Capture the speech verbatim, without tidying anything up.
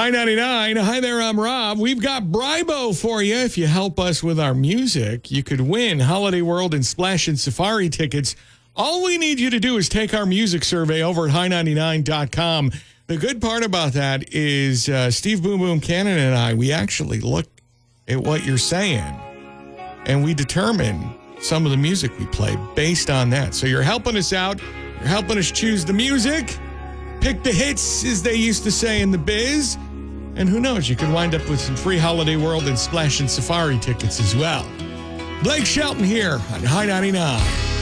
High ninety-nine. Hi there, I'm Rob. We've got Bribo for you. If you help us with our music, you could win Holiday World and Splash and Safari tickets. All we need you to do is take our music survey over at high ninety-nine dot com. The good part about that is uh, Steve Boom Boom Cannon and I, we actually look at what you're saying, and we determine some of the music we play based on that. So you're helping us out. You're helping us choose the music. Pick the hits, as they used to say in the biz. And who knows, you could wind up with some free Holiday World and Splash and Safari tickets as well. Blake Shelton here on High ninety-nine.